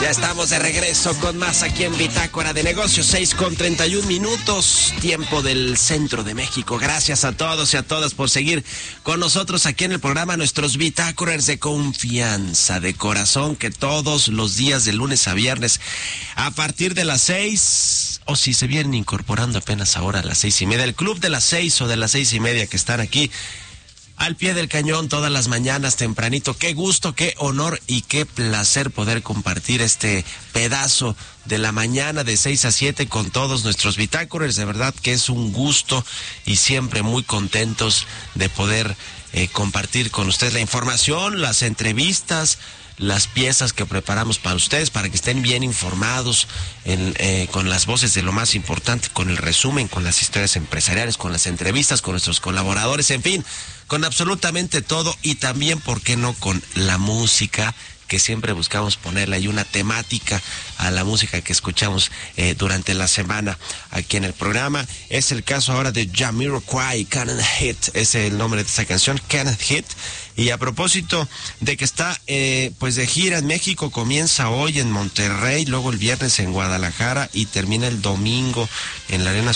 Ya estamos de regreso con más aquí en Bitácora de Negocios, 6:31, tiempo del centro de México. Gracias a todos y a todas por seguir con nosotros aquí en el programa, nuestros Bitácorers de confianza, de corazón, que todos los días de lunes a viernes, a partir de las 6, o si se vienen incorporando apenas ahora a las 6:30, el club de las 6 o de las 6:30 que están aquí, al pie del cañón todas las mañanas tempranito. Qué gusto, qué honor y qué placer poder compartir este pedazo de la mañana de 6 a 7 con todos nuestros Bitácorers. De verdad que es un gusto y siempre muy contentos de poder compartir con ustedes la información, las entrevistas, las piezas que preparamos para ustedes, para que estén bien informados con las voces de lo más importante, con el resumen, con las historias empresariales, con las entrevistas, con nuestros colaboradores, en fin, con absolutamente todo, y también, ¿por qué no?, con la música, que siempre buscamos ponerle ahí una temática a la música que escuchamos durante la semana aquí en el programa. Es el caso ahora de Jamiroquai, Can't Hit, es el nombre de esta canción, Can't Hit. Y a propósito de que está pues de gira en México, comienza hoy en Monterrey, luego el viernes en Guadalajara y termina el domingo en la Arena